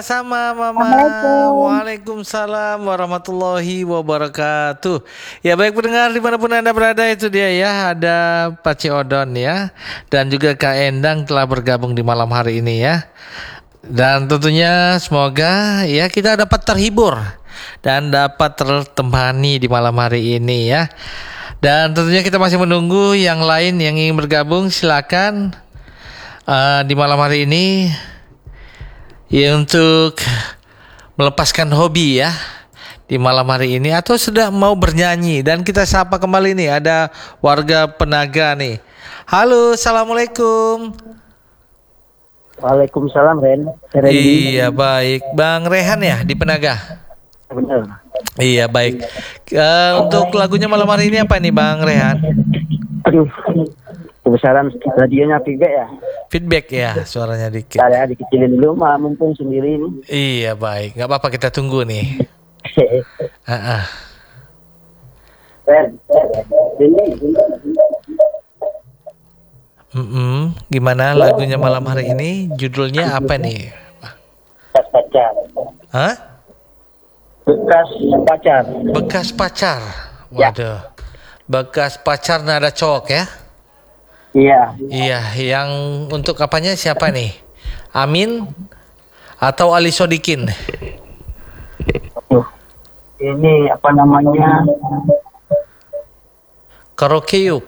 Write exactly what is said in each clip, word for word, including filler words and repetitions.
Sama Mama. Assalamualaikum. Waalaikumsalam warahmatullahi wabarakatuh. Ya baik pendengar dimanapun Anda berada, itu dia ya. Ada Pak Odon ya. Dan juga Kak Endang telah bergabung di malam hari ini ya. Dan tentunya semoga ya kita dapat terhibur dan dapat tertemani di malam hari ini ya. Dan tentunya kita masih menunggu yang lain yang ingin bergabung. Silakan uh, di malam hari ini ya, untuk melepaskan hobi ya di malam hari ini, atau sudah mau bernyanyi. Dan kita sapa kembali nih, ada warga Penaga nih. Halo, assalamualaikum. Waalaikumsalam, Ren. Rendi. Iya baik, Bang Rehan ya di Penaga. Benar. Iya baik. Uh, untuk lagunya malam hari ini apa nih Bang Rehan? Aduh, kebesaran radionya feedback ya. Feedback ya, suaranya dikit. Saya dikecilin dulu, mah mumpung sendiri ini. Iya baik, nggak apa-apa, kita tunggu nih. Uh-uh. Ren, ini Mm-mm. Gimana lagunya malam hari ini? Judulnya apa nih? bekas pacar. Hah? Bekas pacar. Bekas pacar. Ya. Waduh. Bekas pacar nada cowok ya? Iya. Iya, yang untuk apanya siapa nih? Amin atau Ali Sodikin? Aduh. Ini apa namanya? Karaoke yuk.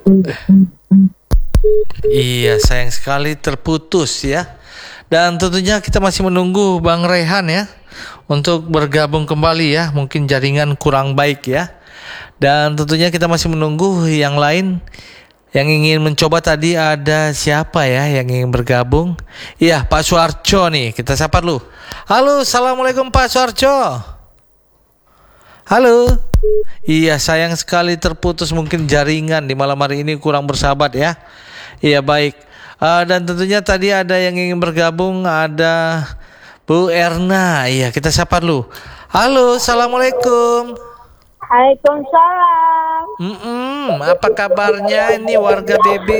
Iya, sayang sekali terputus ya. Dan tentunya kita masih menunggu Bang Rehan ya untuk bergabung kembali ya. Mungkin jaringan kurang baik ya. Dan tentunya kita masih menunggu yang lain yang ingin mencoba. Tadi ada siapa ya yang ingin bergabung? Iya, Pak Suarco nih. Kita sapa dulu. Halo, assalamualaikum Pak Suarco. Halo. Iya, sayang sekali terputus, mungkin jaringan di malam hari ini kurang bersahabat ya. Iya baik. Uh, dan tentunya tadi ada yang ingin bergabung, ada Bu Erna. Iya, kita sapa dulu. Halo, assalamualaikum. Waalaikumsalam. Mm-mm, apa kabarnya ini warga B B?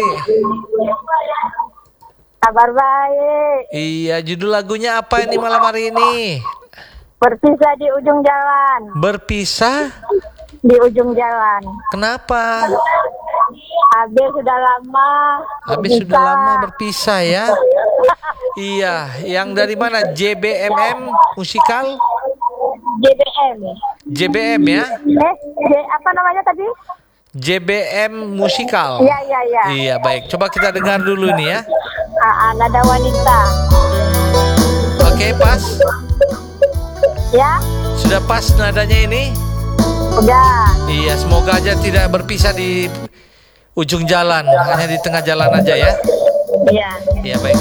Kabar baik. Iya, judul lagunya apa ini malam hari ini? Berpisah di ujung jalan. Berpisah? Di ujung jalan. Kenapa? Habis sudah lama. Habis sudah lama berpisah ya? Iya, yang dari mana? J B M M musikal? J B M. J B M ya? Eh, J, apa namanya tadi? J B M musikal. Iya, iya, iya. Iya, baik. Coba kita dengar dulu nih ya. Ah, ah, nada wanita. Oke, pas. Ya, Sudah pas nadanya ini? udah. Iya, semoga aja tidak berpisah di ujung jalan, hanya di tengah jalan aja ya. Iya. Iya, baik.